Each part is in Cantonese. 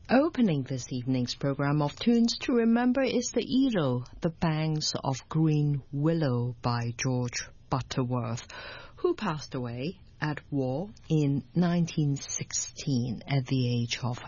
Opening this evening's program of Tunes to Remember is the Edo, The Banks of Green Willow by George Butterworth, who passed away at war in 1916 at the age of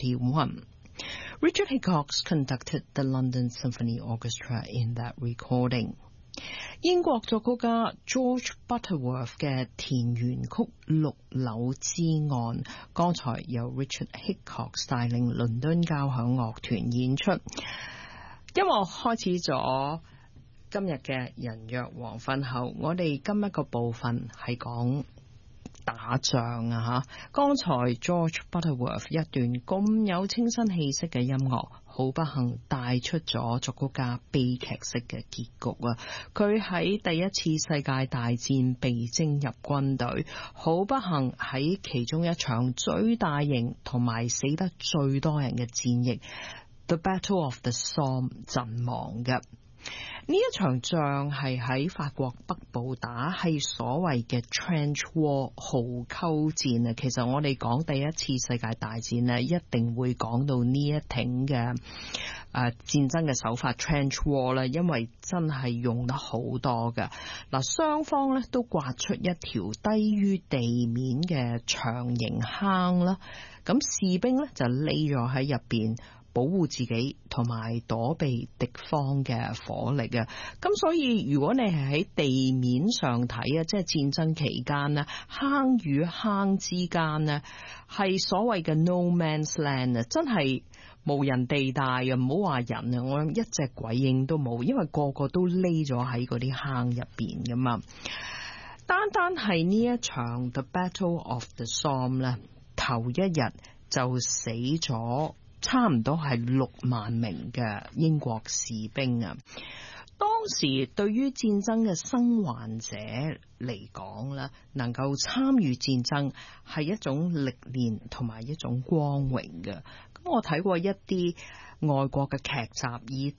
31. Richard Hickox conducted the London Symphony Orchestra in that recording. 英國作曲家 George Butterworth 嘅田園曲綠柳之岸，剛才由 Richard Hickox 帶領倫敦交響樂團演出。音樂開始咗今日嘅人約黃昏後，我哋今一個部分係講打仗啊吓，剛才 George Butterworth 一段咁有清新氣息嘅音樂，好不幸帶出咗作曲家悲劇式嘅結局啊！佢喺第一次世界大戰被徵入軍隊，好不幸喺其中一場最大型同埋死得最多人嘅戰役 The Battle of the Somme 陣亡嘅。呢一場仗係喺法國北部打，係所謂嘅 Trench War 壕溝戰啊。其實我哋講第一次世界大戰呢，一定會講到呢一挺嘅戰爭嘅手法 Trench War 啦，因為真係用得好多嘅。嗱，雙方咧都刮出一條低於地面嘅長形坑啦，咁士兵咧就匿咗喺入邊，保護自己同埋躲避敵方嘅火力啊！咁所以如果你係喺地面上睇啊，即係戰爭期間呢，坑與坑之間呢係所謂嘅 no man's land 啊，真係無人地帶啊！唔好話人啊，我諗一隻鬼影都冇，因為個個都匿咗喺嗰啲坑入邊噶嘛。單單係呢一場 The Battle of the Somme 呢，頭一日就死咗差唔多係6萬名嘅英國士兵啊！當時對於戰爭嘅生還者嚟講咧，能夠參與戰爭係一種歷練同埋一種光榮嘅。咁我睇過一啲外國嘅劇集，以